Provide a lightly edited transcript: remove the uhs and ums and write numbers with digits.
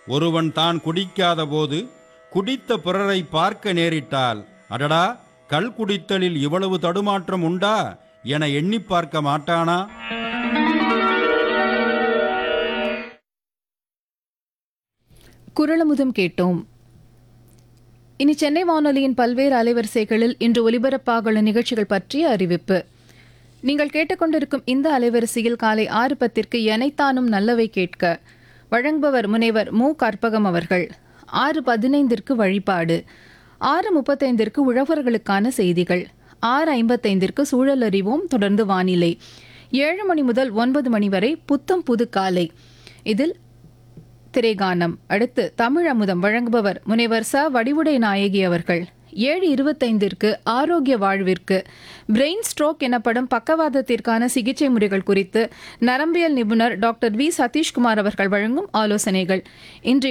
ஒருவன் தான் குடிக்காத போது குடித்த பிறரை பார்க்க நேரிட்டால், அடடா, கள் குடித்தலில் இவ்வளவு தடுமாற்றம் உண்டா என எண்ணி பார்க்க மாட்டானா? குரலமுதம் கேட்டோம். இனி சென்னை வானொலியின் பல்வேறு அலைவரிசைகளில் இன்று ஒலிபரப்பாகுள்ள நிகழ்ச்சிகள் பற்றிய அறிவிப்பு. நீங்கள் கேட்டுக்கொண்டிருக்கும் இந்த அலைவரிசையில் காலை 6:10 எனைத்தானும் நல்லவை கேட்க வழங்குபவர் முனைவர் மு. கற்பகம் அவர்கள். 6:15 வழிபாடு, 6:35 உழவர்களுக்கான செய்திகள், 6:55 சூழல் அறிவோம், தொடர்ந்து வானிலை, 7 மணி முதல் 9 மணி வரை புத்தம் புது காலை, இதில் திரைகானம். அடுத்து தமிழ் அமுதம் வழங்குபவர் முனைவர் ச. வடிவுடை நாயகி அவர்கள். 7:25 ஆரோக்கிய வாழ்விற்கு பிரெயின் ஸ்ட்ரோக் எனப்படும் பக்கவாதத்திற்கான சிகிச்சை முறைகள் குறித்து நரம்பியல் நிபுணர் டாக்டர் வி. சதீஷ்குமார் அவர்கள் வழங்கும் ஆலோசனைகள். இன்றைய